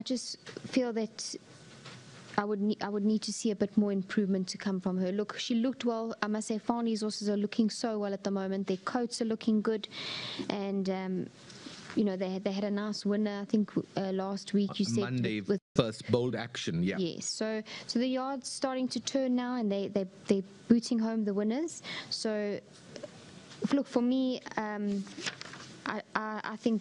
just feel that I would need to see a bit more improvement to come from her. Look, she looked well. I must say, Fani's horses are looking so well at the moment. Their coats are looking good, and they had a nice winner. I think last week you said Monday with first bold action. Yeah. yes. So the yard's starting to turn now, and they're booting home the winners. So look, for me, I think